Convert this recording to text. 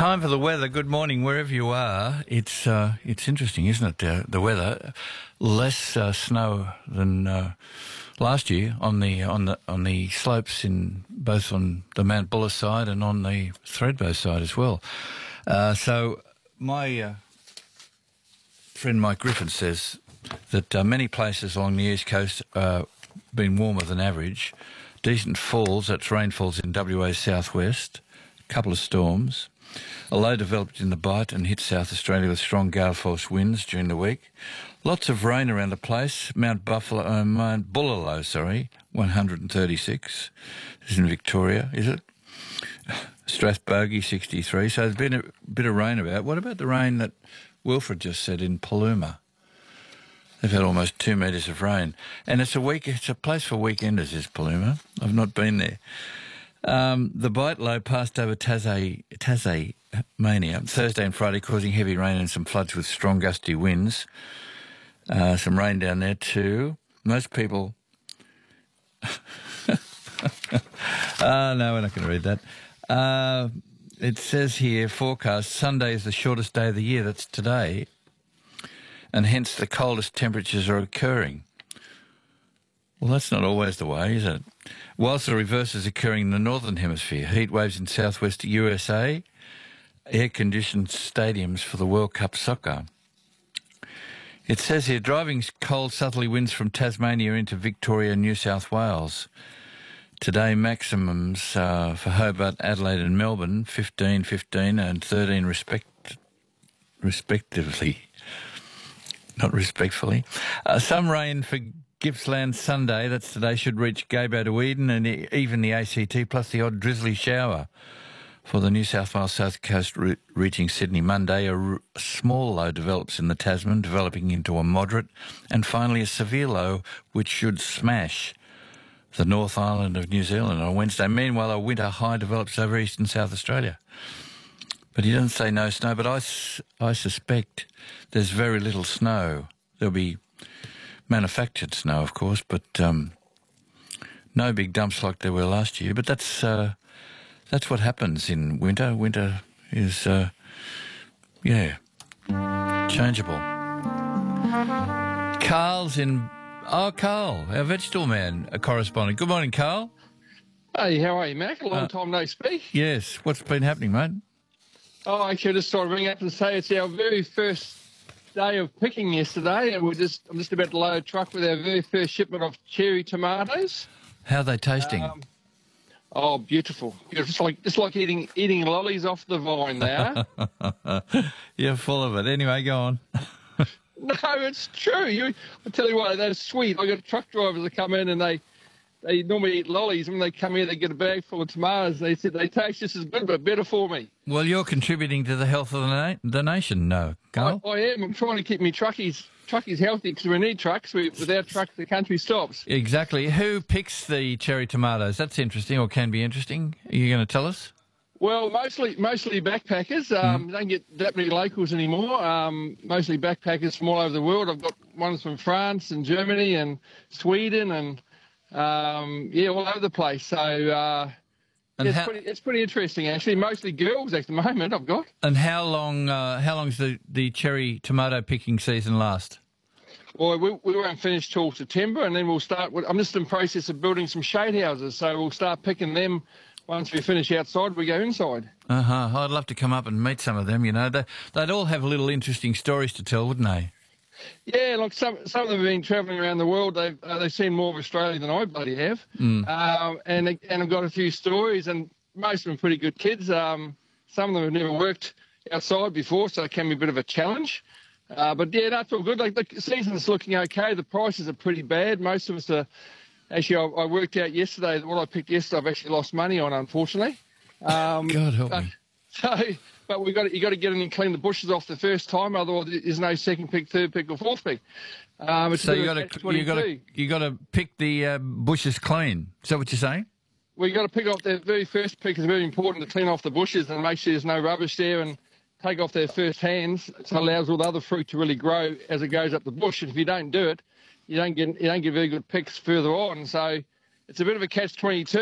Time for the weather. Good morning, wherever you are. It's interesting, isn't it? The weather, less snow than last year on the slopes in both on the Mount Buller side and on the Thredbo side as well. So my friend Mike Griffin says that many places along the east coast are been warmer than average. Decent falls, that's rainfalls in WA's southwest. A couple of storms. A low developed in the Bight and hit South Australia with strong gale force winds during the week. Lots of rain around the place. Mount Bullaloo, 136. This is in Victoria, is it? Strathbogie, 63. So there's been a bit of rain about. What about the rain that Wilfred just said in Paluma? They've had almost 2 metres of rain. And it's a place for weekenders, is Paluma. I've not been there. The Bight low passed over Tasmania Thursday and Friday, causing heavy rain and some floods with strong gusty winds. Some rain down there too. Most people... no, we're not going to read that. It says here, forecast, Sunday is the shortest day of the year, that's today, and hence the coldest temperatures are occurring. Well, that's not always the way, is it? Whilst the reverse is occurring in the Northern Hemisphere, heat waves in southwest USA, air-conditioned stadiums for the World Cup soccer. It says here, driving cold southerly winds from Tasmania into Victoria and New South Wales. Today, maximums for Hobart, Adelaide and Melbourne, 15, 15 and 13 respectively. Not respectfully. Some rain for Gippsland Sunday, that's today, should reach Gaybo to Eden and even the ACT, plus the odd drizzly shower for the New South Wales South Coast reaching Sydney Monday. A small low develops in the Tasman, developing into a moderate, and finally a severe low which should smash the North Island of New Zealand on Wednesday. Meanwhile, a winter high develops over east and South Australia. But he doesn't say no snow, but I suspect there's very little snow. There'll be manufactured snow, of course, but no big dumps like there were last year. But that's what happens in winter. Winter is, changeable. Carl's in... Oh, Carl, our vegetable man, a correspondent. Good morning, Carl. Hey, how are you, Mac? A long time no speak. Yes. What's been happening, mate? Oh, actually, I just thought I'd ring up and say it's our very first day of picking yesterday, and I'm just about to load a truck with our very first shipment of cherry tomatoes. How are they tasting? Oh, beautiful. Just like eating lollies off the vine there. You're full of it. Anyway, go on. No, it's true. I tell you what, they're sweet. I got truck drivers that come in and they normally eat lollies. When they come here, they get a bag full of tomatoes. They said they taste just as good, but better for me. Well, you're contributing to the health of the nation, no, Carl? I am. I'm trying to keep me truckies healthy because we need trucks. Without trucks, the country stops. Exactly. Who picks the cherry tomatoes? That's interesting, or can be interesting. Are you going to tell us? Well, mostly backpackers. Don't get that many locals anymore. Mostly backpackers from all over the world. I've got ones from France and Germany and Sweden and all over the place. So it's pretty interesting actually. Mostly girls at the moment. I've got. And how long's the cherry tomato picking season last? Well, we won't finish till September, and then we'll start. I'm just in process of building some shade houses, so we'll start picking them. Once we finish outside, we go inside. I'd love to come up and meet some of them, you know. They'd all have little interesting stories to tell, wouldn't they? Yeah, like some of them have been travelling around the world. They've seen more of Australia than I bloody have. And I've got a few stories, and most of them are pretty good kids. Some of them have never worked outside before, so it can be a bit of a challenge. But, yeah, that's all good. Like, the season's looking okay. The prices are pretty bad. Most of us are... Actually, I worked out yesterday that what I picked yesterday I've actually lost money on, unfortunately. God help me. But you got to get in and clean the bushes off the first time, otherwise there's no second pick, third pick, or fourth pick. So you got to pick the bushes clean. Is that what you're saying? Well, you got to pick off the very first pick. Is very important to clean off the bushes and make sure there's no rubbish there, and take off their first hands. It allows all the other fruit to really grow as it goes up the bush. And if you don't do it, you don't get very good picks further on. So it's a bit of a catch-22.